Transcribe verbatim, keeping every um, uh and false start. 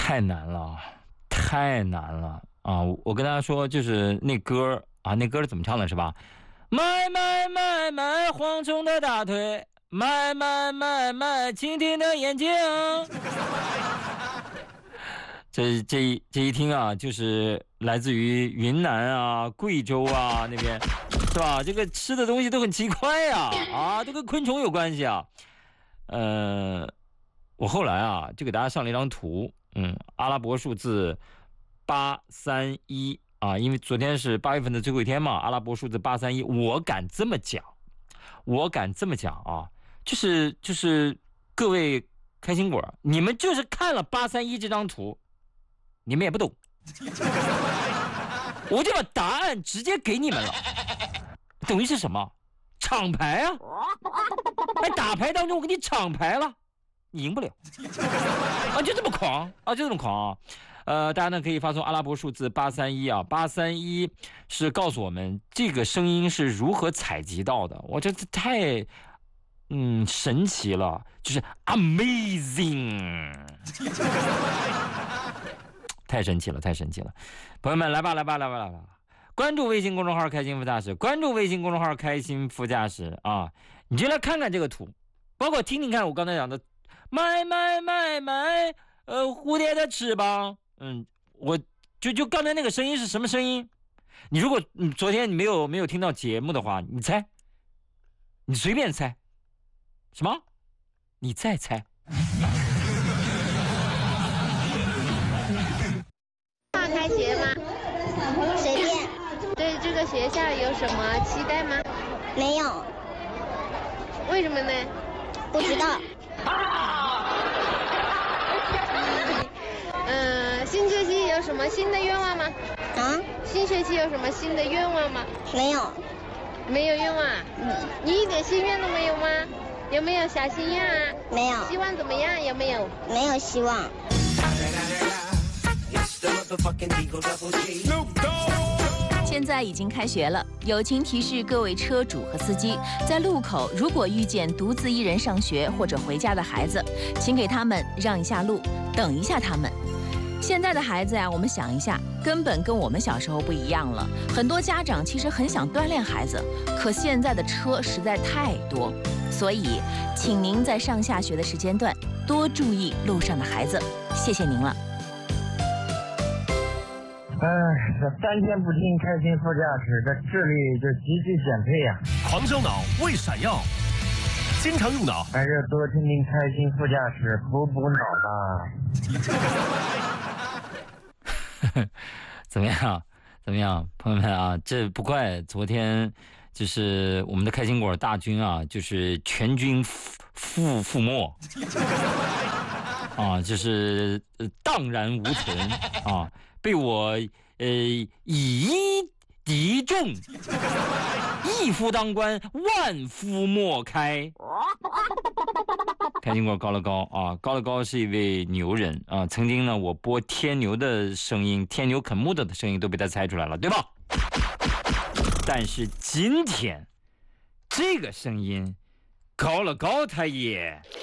太难了，太难了啊！我跟大家说，就是那歌啊，那歌怎么唱的是吧？买买买买蝗虫的大腿，买买买买蜻蜓的眼睛。这这一这一听啊，就是来自于云南啊、贵州啊那边，是吧？这个吃的东西都很奇怪呀，啊，都跟昆虫有关系啊。呃，我后来啊，就给大家上了一张图，嗯，阿拉伯数字八三一啊，因为昨天是八月份的最后一天嘛，阿拉伯数字八三一，我敢这么讲，我敢这么讲啊，就是就是各位开心果，你们就是看了八三一这张图。你们也不懂，我就把答案直接给你们了，等于是什么？厂牌啊！哎，打牌当中我给你厂牌了，你赢不了啊！就这么狂啊！就这么狂啊！呃，大家呢可以发送阿拉伯数字八三一啊，八三一是告诉我们这个声音是如何采集到的。我这太嗯神奇了，就是 amazing。太神奇了，太神奇了！朋友们，来吧，来吧，来吧，来吧！关注微信公众号“开心副驾驶”，关注微信公众号“开心副驾驶”啊，你就来看看这个图，包括听听看我刚才讲的“买买买买”，呃，蝴蝶的翅膀，嗯，我就就刚才那个声音是什么声音？你如果你昨天你没有没有听到节目的话，你猜，你随便猜，什么？你再猜。 开学吗？ 随便。 对这个学校有什么期待吗？ 没有。 为什么呢？ 不知道。 嗯、呃，新学期有什么新的愿望吗？ 啊？ 新学期有什么新的愿望吗？ 没有。 没有愿望？ 嗯。 你一点心愿都没有吗？有没有小心愿啊？ 没有。 希望怎么样？有没有？ 没有希望。 现在已经开学了，友情提示各位车主和司机，在路口如果遇见独自一人上学或者回家的孩子，请给他们让一下路，等一下他们。现在的孩子呀，我们想一下，根本跟我们小时候不一样了。很多家长其实很想锻炼孩子，可现在的车实在太多，所以请您在上下学的时间段多注意路上的孩子，谢谢您了。 哎，这三天不听开心副驾驶，这智力就急剧减退呀、 啊！狂烧脑，胃闪耀，经常用脑， 还是多听听开心副驾驶，补补脑吧。怎么样？怎么样，朋友们啊？这不怪昨天，就是我们的开心果大军啊，就是全军覆覆没啊，就是荡然无存啊。被我呃以一敌众，一夫当关，万夫莫开。开心果高乐高啊，高乐高是一位牛人啊。曾经呢，我播天牛的声音，天牛啃木头的声音都被他猜出来了，对吧？但是今天这个声音，高乐高他也